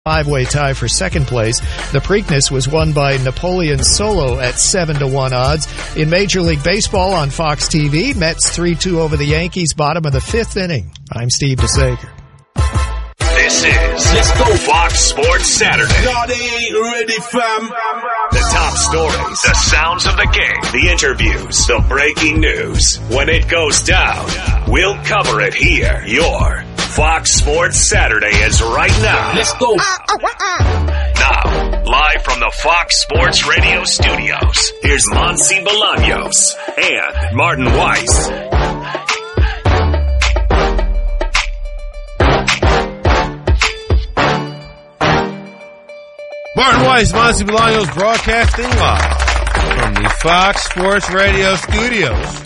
Five-way tie for second place. The Preakness was won by Napoleon Solo at 7-1 odds. In Major League Baseball on Fox TV, Mets 3-2 over the Yankees, bottom of the fifth inning. I'm Steve DeSager. This is Let's Go Fox Sports Saturday. No, they ain't ready, fam. The top stories, the sounds of the game, the interviews, the breaking news. When it goes down, we'll cover it here. Your Fox Sports Saturday is right now. Let's go. Now, live from the Fox Sports Radio studios, here's Monsi Bolaños and Martin Weiss. Martin Weiss, Monsi Bolaños, broadcasting live from the Fox Sports Radio studios.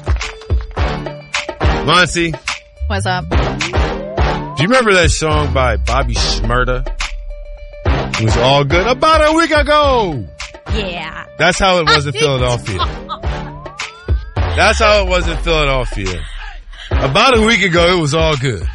Monsi. What's up? Do you remember that song by Bobby Shmurda? It was all good about a week ago. Yeah. That's how it was in Philadelphia. That's how it was in Philadelphia. About a week ago, it was all good.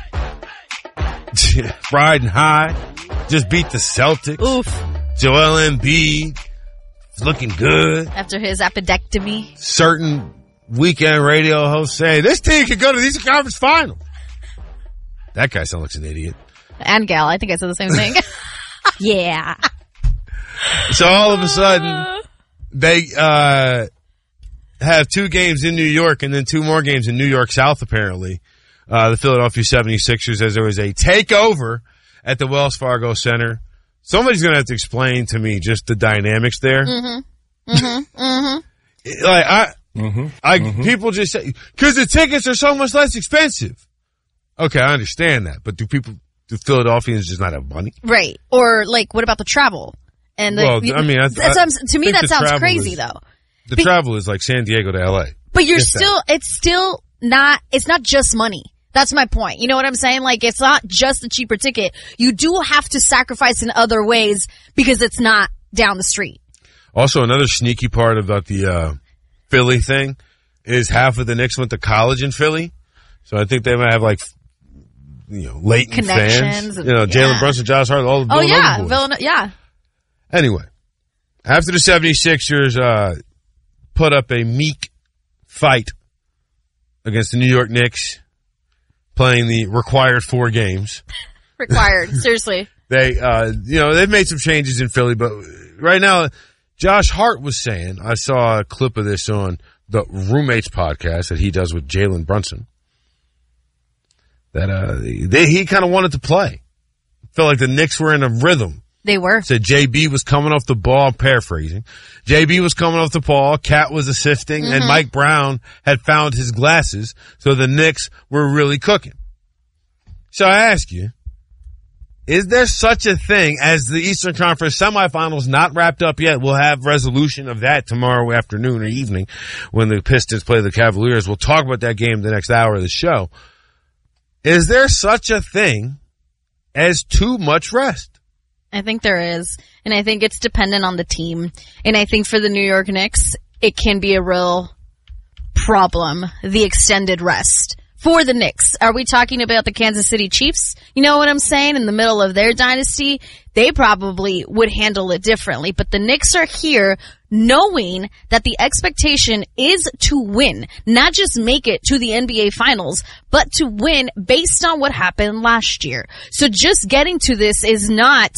Riding high. Just beat the Celtics. Oof. Joel Embiid looking good. After his appendectomy. Certain weekend radio hosts say, this team could go to these conference finals. That guy sounds like an idiot. And gal, I think I said the same thing. Yeah. So all of a sudden, they have 2 games in New York and then 2 more games in New York South, apparently. The Philadelphia 76ers, as there was a takeover at the Wells Fargo Center. Somebody's going to have to explain to me just the dynamics there. People just say, because the tickets are so much less expensive. Okay, I understand that, but do Philadelphians just not have money? Right. Or, like, what about the travel? And to me, that sounds crazy, though. The travel is like San Diego to LA. But it's not just money. That's my point. You know what I'm saying? Like, it's not just a cheaper ticket. You do have to sacrifice in other ways because it's not down the street. Also, another sneaky part about the Philly thing is half of the Knicks went to college in Philly. So I think they might have, like, latent connections. Fans. Jalen Brunson, Josh Hart, all the Villanova boys. Yeah. Anyway, after the 76ers put up a meek fight against the New York Knicks, playing the required 4 games. Required, seriously. They've made some changes in Philly, but right now, Josh Hart was saying, I saw a clip of this on the Roommates podcast that he does with Jalen Brunson, that he kind of wanted to play. Felt like the Knicks were in a rhythm. They were. Said JB was coming off the ball, I'm paraphrasing. JB was coming off the ball, Cat was assisting, and Mike Brown had found his glasses, so the Knicks were really cooking. So I ask you, is there such a thing as the Eastern Conference semifinals not wrapped up yet? We'll have resolution of that tomorrow afternoon or evening when the Pistons play the Cavaliers. We'll talk about that game the next hour of the show. Is there such a thing as too much rest? I think there is. And I think it's dependent on the team. And I think for the New York Knicks, it can be a real problem, the extended rest. For the Knicks, are we talking about the Kansas City Chiefs? You know what I'm saying? In the middle of their dynasty, they probably would handle it differently. But the Knicks are here knowing that the expectation is to win, not just make it to the NBA Finals, but to win based on what happened last year. So just getting to this is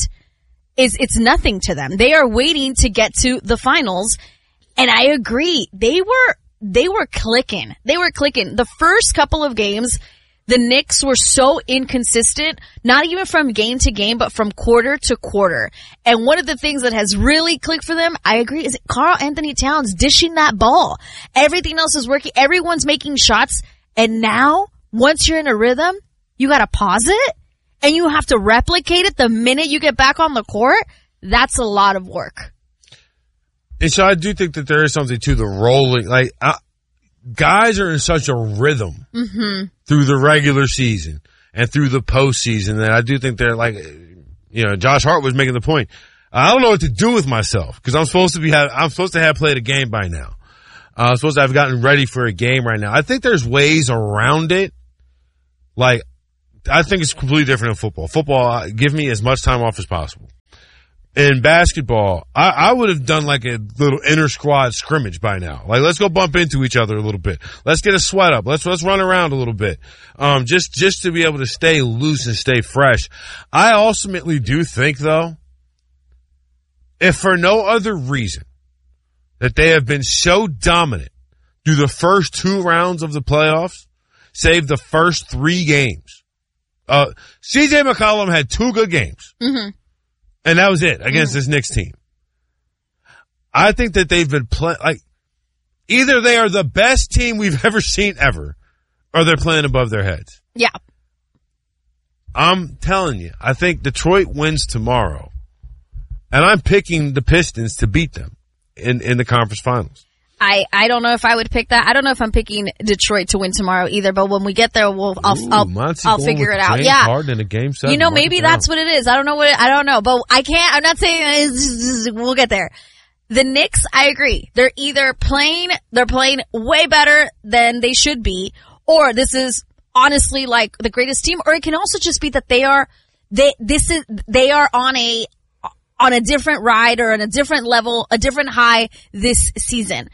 it's nothing to them. They are waiting to get to the finals. And I agree. They were clicking. The first couple of games, the Knicks were so inconsistent, not even from game to game, but from quarter to quarter. And one of the things that has really clicked for them, I agree, is Karl Anthony Towns dishing that ball. Everything else is working. Everyone's making shots. And now, once you're in a rhythm, you gotta pause it and you have to replicate it the minute you get back on the court. That's a lot of work. And so I do think that there is something to the rolling. Like, guys are in such a rhythm through the regular season and through the postseason that I do think they're like, Josh Hart was making the point. I don't know what to do with myself because I'm supposed to have played a game by now. I'm supposed to have gotten ready for a game right now. I think there's ways around it. Like, I think it's completely different in football. Football, give me as much time off as possible. In basketball, I would have done like a little inter-squad scrimmage by now. Like, let's go bump into each other a little bit. Let's get a sweat up. Let's run around a little bit. Just to be able to stay loose and stay fresh. I ultimately do think, though, if for no other reason, that they have been so dominant through the first 2 rounds of the playoffs, save the first 3 games. CJ McCollum had 2 good games. Mm-hmm. And that was it against this Knicks team. I think that they've been playing, like, either they are the best team we've ever seen ever, or they're playing above their heads. Yeah. I'm telling you, I think Detroit wins tomorrow. And I'm picking the Pistons to beat them in the conference finals. I don't know if I would pick that. I don't know if I'm picking Detroit to win tomorrow either, but when we get there, I'll figure it out. James Yeah. Harden in a game 7. You know, maybe that's what it is. I don't know, but I'm not saying we'll get there. The Knicks, I agree. They're either playing way better than they should be, or this is honestly like the greatest team, or it can also just be that they are on a different ride or on a different level, a different high this season.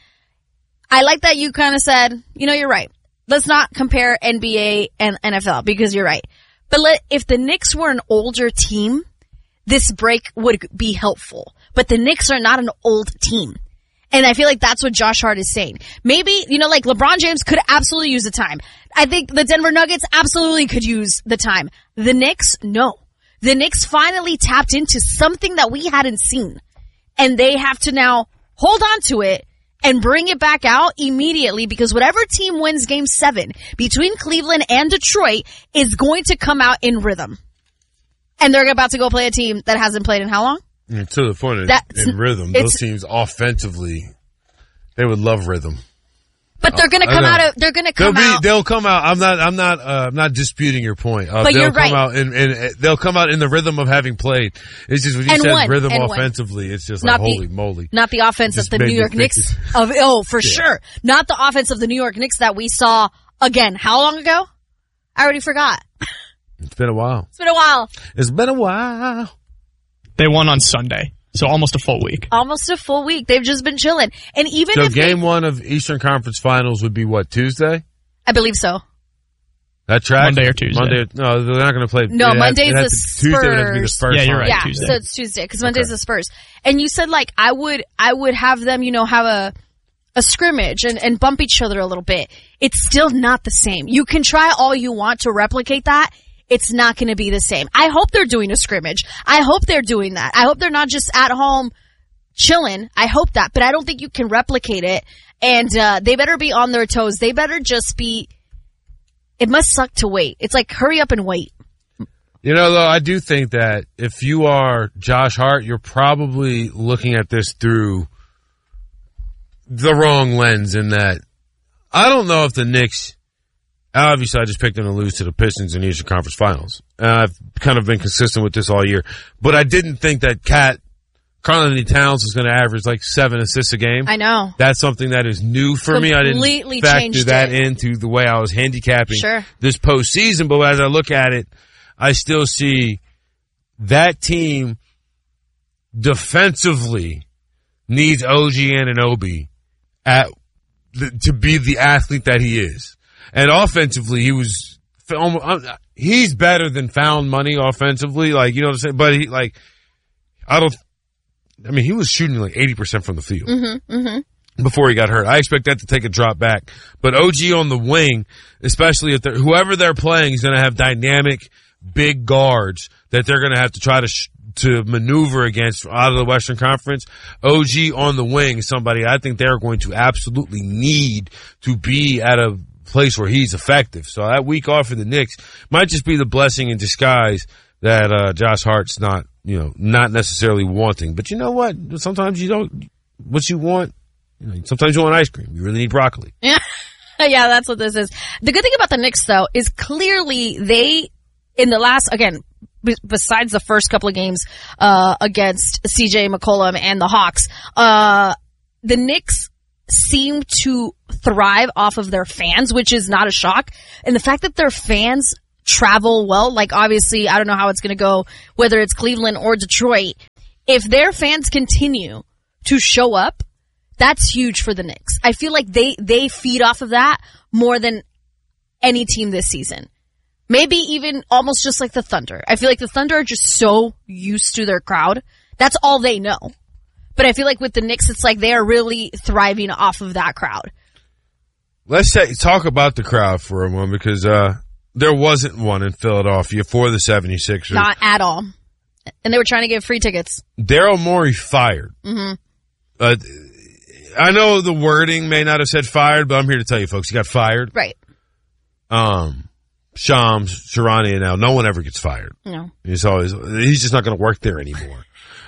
I like that you kind of said, you're right. Let's not compare NBA and NFL because you're right. But if the Knicks were an older team, this break would be helpful. But the Knicks are not an old team. And I feel like that's what Josh Hart is saying. Maybe, like LeBron James could absolutely use the time. I think the Denver Nuggets absolutely could use the time. The Knicks, no. The Knicks finally tapped into something that we hadn't seen. And they have to now hold on to it and bring it back out immediately, because whatever team wins game 7 between Cleveland and Detroit is going to come out in rhythm. And they're about to go play a team that hasn't played in how long? To the point of in rhythm, those teams offensively, they would love rhythm. But they're going to come out. They're going to come out. They'll come out. I'm not disputing your point. But they'll you're right. Come out and they'll come out in the rhythm of having played. It's just when you said rhythm offensively, it's just like holy moly. Not the offense of the New York Knicks. For sure. Not the offense of the New York Knicks that we saw again. How long ago? I already forgot. It's been a while. It's been a while. They won on Sunday. So almost a full week. They've just been chilling. And even if game 1 of Eastern Conference Finals would be what, Tuesday? I believe so. That track? Monday or Tuesday. No, they're not going to play. No, Monday's the Spurs. Tuesday would have to be the Spurs. Yeah, you're right. Yeah, Tuesday. So it's Tuesday because Monday's the Spurs. And you said like I would have them, have a scrimmage and bump each other a little bit. It's still not the same. You can try all you want to replicate that. It's not going to be the same. I hope they're doing a scrimmage. I hope they're doing that. I hope they're not just at home chilling. I hope that, but I don't think you can replicate it. And they better be on their toes. They better just be. It must suck to wait. It's like hurry up and wait. Though, I do think that if you are Josh Hart, you're probably looking at this through the wrong lens in that I don't know if the Knicks. Obviously, I just picked them to lose to the Pistons in the Eastern Conference Finals. And I've kind of been consistent with this all year. But I didn't think that Karl-Anthony Towns was going to average like 7 assists a game. I know. That's something that is new for me. I didn't factor that into the way I was handicapping this postseason. But as I look at it, I still see that team defensively needs OG Anunoby to be the athlete that he is. And offensively, he's better than found money offensively. Like, you know what I'm saying? But he was shooting like 80% from the field before he got hurt. I expect that to take a drop back. But OG on the wing, especially if whoever they're playing is going to have dynamic big guards that they're going to have to try to maneuver against out of the Western Conference. OG on the wing is somebody I think they're going to absolutely need to be at a place where he's effective. So that week off for the Knicks might just be the blessing in disguise that Josh Hart's not necessarily wanting. But you know what? Sometimes you don't. What you want, sometimes you want ice cream. You really need broccoli. Yeah, yeah, that's what this is. The good thing about the Knicks, though, is clearly they, in the last, again, besides the first couple of games against CJ McCollum and the Hawks, the Knicks seem to thrive off of their fans, which is not a shock. And the fact that their fans travel well. Like, obviously, I don't know how it's going to go, whether it's Cleveland or Detroit. If their fans continue to show up, that's huge for the Knicks. I feel like they feed off of that more than any team this season. Maybe even almost just like the Thunder. I feel like the Thunder are just so used to their crowd. That's all they know. But I feel like with the Knicks, it's like they are really thriving off of that crowd. Let's talk about the crowd for a moment, because there wasn't one in Philadelphia for the 76ers. Not at all. And they were trying to give free tickets. Daryl Morey fired. Mm-hmm. I know the wording may not have said fired, but I'm here to tell you, folks, he got fired. Right. Shams, Sharania now, no one ever gets fired. No. He's just not going to work there anymore.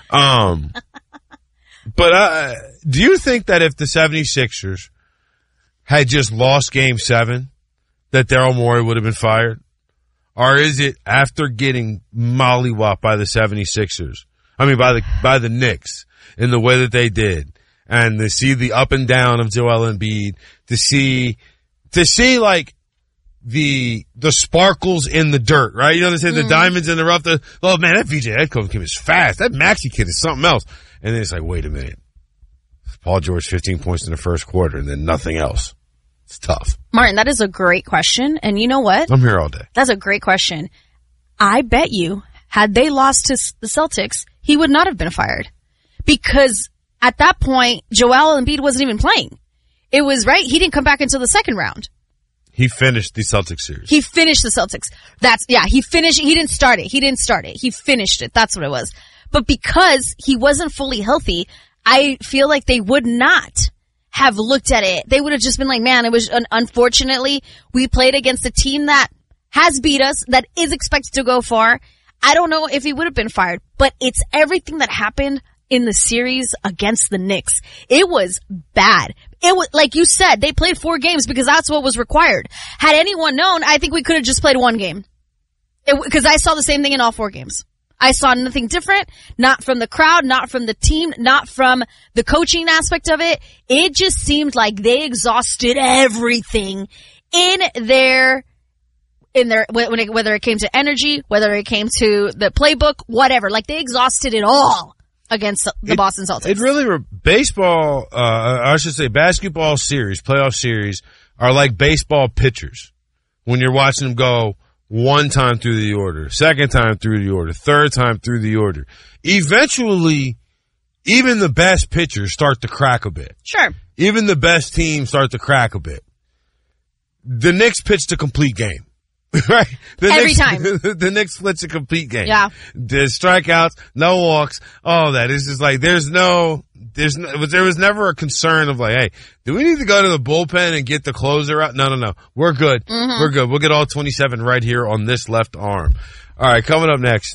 But do you think that if the 76ers had just lost Game 7, that Daryl Morey would have been fired? Or is it after getting mollywopped by the 76ers, by the Knicks in the way that they did, and to see the up and down of Joel Embiid, to see like the sparkles in the dirt, right? You know, they say the diamonds in the rough. Oh man, that VJ Edcombs kid is fast. That Maxey kid is something else. And then it's like, wait a minute. Paul George 15 points in the first quarter and then nothing else. It's tough. Martin, that is a great question. And you know what? I'm here all day. That's a great question. I bet you, had they lost to the Celtics, he would not have been fired. Because at that point, Joel Embiid wasn't even playing. It was, right? He didn't come back until the second round. He finished the Celtics series. He finished the Celtics. He finished. He didn't start it. He finished it. That's what it was. But because he wasn't fully healthy, I feel like they would not have looked at it. They would have just been like, man, it was, unfortunately, we played against a team that has beat us, that is expected to go far. I don't know if he would have been fired, but it's everything that happened in the series against the Knicks. It was bad. It was, like you said, they played 4 games because that's what was required. Had anyone known, I think we could have just played 1 game. Because I saw the same thing in all 4 games. I saw nothing different, not from the crowd, not from the team, not from the coaching aspect of it. It just seemed like they exhausted everything whether it came to energy, whether it came to the playbook, whatever. Like, they exhausted it all against the Boston Celtics. It really, basketball series, playoff series are like baseball pitchers. When you're watching them go one time through the order, second time through the order, third time through the order. Eventually, even the best pitchers start to crack a bit. Sure. Even the best teams start to crack a bit. The Knicks pitched a complete game. Right? Every time. The Knicks splits a complete game. Yeah. There's strikeouts, no walks, all that. It's just like, there was never a concern of like, hey, do we need to go to the bullpen and get the closer out? No. We're good. Mm-hmm. We're good. We'll get all 27 right here on this left arm. All right, coming up next.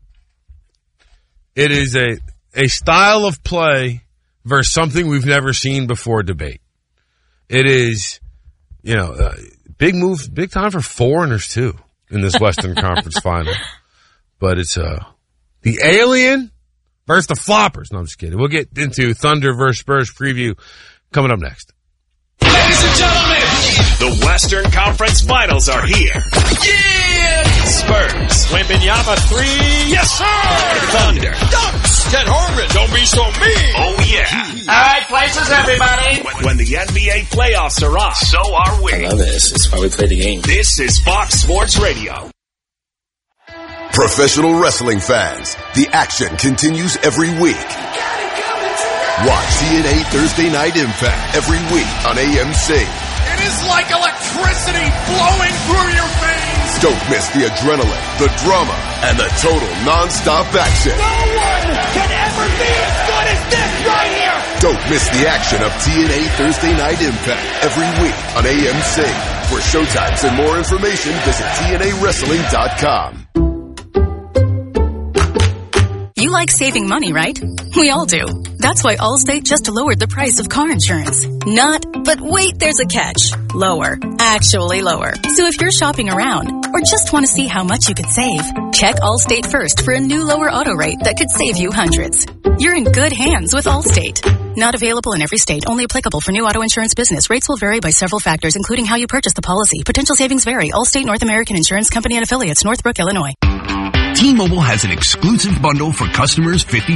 It is a style of play versus something we've never seen before debate. It is, big move, big time for foreigners too in this Western Conference final. But it's the alien versus the floppers. No, I'm just kidding. We'll get into Thunder versus Spurs preview coming up next. Ladies and gentlemen, the Western Conference Finals are here. Yeah! Spurs. Wembanyama 3. Yes, sir! Thunder. Dunks. Ted Harmon. Don't be so mean. Oh, yeah. All right, places, everybody. When the NBA playoffs are on, so are we. I love this. It's why we play the game. This is Fox Sports Radio. Professional wrestling fans, the action continues every week. Watch TNA Thursday Night Impact every week on AMC. It is like electricity flowing through your veins. Don't miss the adrenaline, the drama, and the total non-stop action. No one can ever be as good as this right here. Don't miss the action of TNA Thursday Night Impact every week on AMC. For showtimes and more information, visit TNAWrestling.com. You like saving money, right? We all do. That's why Allstate just lowered the price of car insurance. Not, but wait, there's a catch. Lower. Actually lower. So if you're shopping around or just want to see how much you could save, check Allstate first for a new lower auto rate that could save you hundreds. You're in good hands with Allstate. Not available in every state. Only applicable for new auto insurance business. Rates will vary by several factors, including how you purchase the policy. Potential savings vary. Allstate North American Insurance Company and affiliates, Northbrook, Illinois. T-Mobile has an exclusive bundle for customers 50